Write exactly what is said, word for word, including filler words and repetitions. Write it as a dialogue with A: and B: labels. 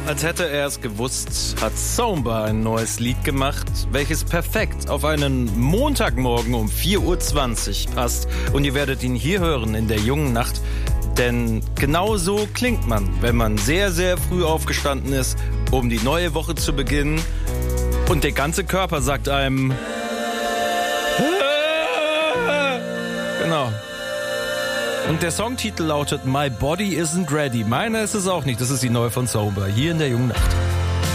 A: als hätte er es gewusst, hat Somba ein neues Lied gemacht, welches perfekt auf einen Montagmorgen um vier Uhr zwanzig passt. Und ihr werdet ihn hier hören in der jungen Nacht. Denn genau so klingt man, wenn man sehr, sehr früh aufgestanden ist, um die neue Woche zu beginnen. Und der ganze Körper sagt einem... Genau. Und der Songtitel lautet My Body Isn't Ready. Meiner ist es auch nicht. Das ist die neue von Somba, hier in der jungen Nacht.